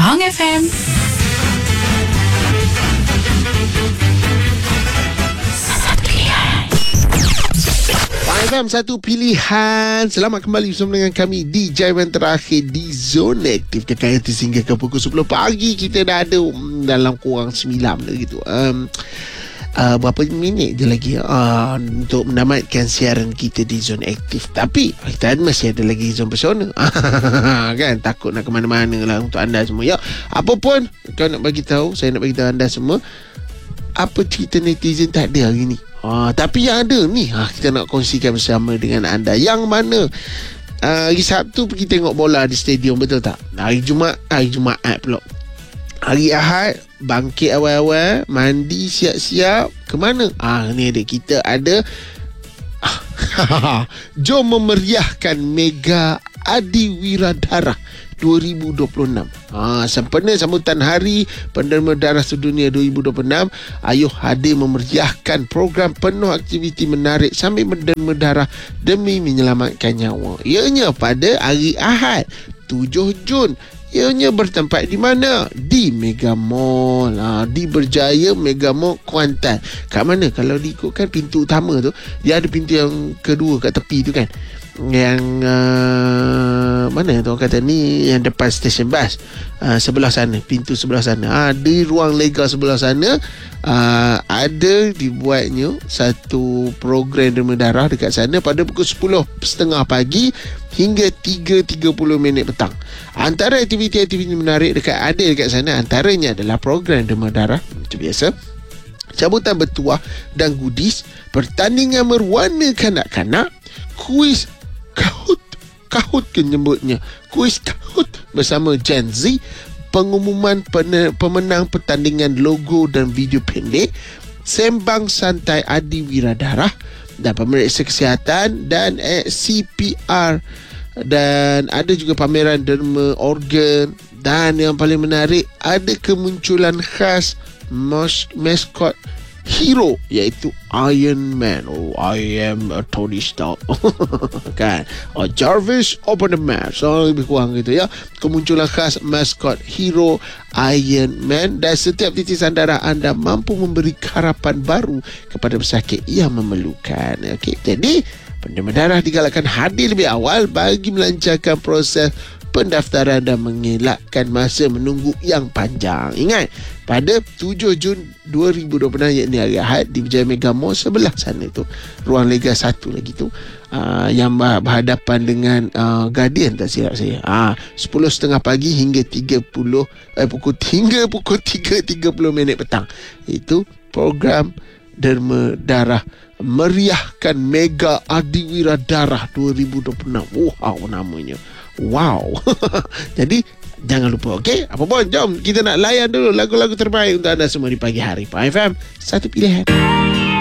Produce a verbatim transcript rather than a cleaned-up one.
Hang F M. F M satu pilihan. Selamat kembali bersama dengan kami di jaman terakhir di Zona Aktif Kekayaan sehingga ke pukul sepuluh pagi. Kita dah ada dalam kurang sembilan gitu. Um, uh, berapa minit je lagi uh, untuk menamatkan siaran kita di Zona Aktif. Tapi kita masih ada lagi Zona Pesona. Kan takut nak ke mana-mana lah untuk anda semua. Ya, apa pun kau nak bagi tahu, saya nak bagi tahu anda semua apa cerita netizen tak ada hari ni. Ah, tapi yang ada ni ah, kita nak kongsikan bersama dengan anda. Yang mana ah, hari Sabtu pergi tengok bola di stadium, betul tak? Hari Jumaat, hari Jumaat pula. Hari Ahad bangkit awal-awal, mandi siap-siap. Ke mana? Ah, ni ada kita ada ah, jom memeriahkan Mega Adi Wiradara dua ribu dua puluh enam. Ha, sempena sambutan Hari Penderma Darah Sedunia dua ribu dua puluh enam, Ayuh hadir memeriahkan program penuh aktiviti menarik sambil menderma darah demi menyelamatkan nyawa. Ianya pada hari Ahad tujuh Jun. Ianya bertempat di mana? Di Mega Mall. Ha, di Berjaya Mega Mall Kuantan. Kat mana? Kalau diikutkan pintu utama tu, dia ada pintu yang kedua kat tepi tu kan, yang uh, mana tu orang kata ni, yang depan stesen bas, uh, sebelah sana, pintu sebelah sana. Ha, di ruang lega sebelah sana uh, ada dibuatnya satu program derma darah dekat sana pada pukul sepuluh tiga puluh pagi hingga tiga tiga puluh minit petang. Antara aktiviti-aktiviti menarik dekat ada dekat sana antaranya adalah program derma darah macam biasa, sambutan bertuah dan goodies, pertandingan berwarna kanak-kanak, kuis kahut kahut ke nyebutnya kuis kahut bersama Gen Z, pengumuman pen- pemenang pertandingan logo dan video pendek, sembang santai Adi Wiradara dan pemeriksa kesihatan dan eh, C P R, dan ada juga pameran derma organ, dan yang paling menarik ada kemunculan khas mas- maskot hero iaitu Iron Man. Oh, I am a Tony Stark. Kan? Oh, Jarvis open the match. So, lebih kurang gitu ya. Kemunculan khas maskot hero Iron Man, dan setiap titisan darah anda mampu memberi harapan baru kepada pesakit yang memerlukan. Okey, jadi penderma darah digalakkan hadir lebih awal bagi melancarkan proses pendaftaran dan mengelakkan masa menunggu yang panjang. Ingat, pada tujuh Jun dua ribu dua puluh enam, iaitu hari Ahad, di Berjaya Mega Mall sebelah sana tu, ruang lega satu lagi tu, uh, yang berhadapan dengan uh, Guardian tak silap saya. Ah, uh, sepuluh tiga puluh pagi hingga tiga puluh eh, pukul hingga pukul tiga tiga puluh minit petang. Itu program derma darah meriahkan Mega Adi Wiradara dua ribu dua puluh enam. Wow, namanya. Wow. Jadi jangan lupa, okey? Apa pun, jom kita nak layan dulu lagu-lagu terbaik untuk anda semua di pagi hari. Pak F M, satu pilihan.